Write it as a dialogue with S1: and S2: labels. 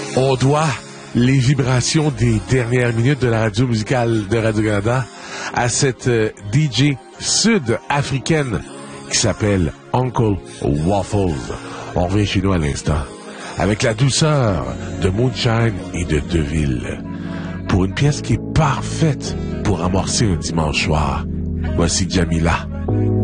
S1: On doit les vibrations des dernières minutes de la radio musicale de Radio-Canada à cette DJ sud-africaine qui s'appelle Uncle Waffles. On revient chez nous à l'instant avec la douceur de Moonshine et de Deville pour une pièce qui est parfaite pour amorcer un dimanche soir. Voici Jamila.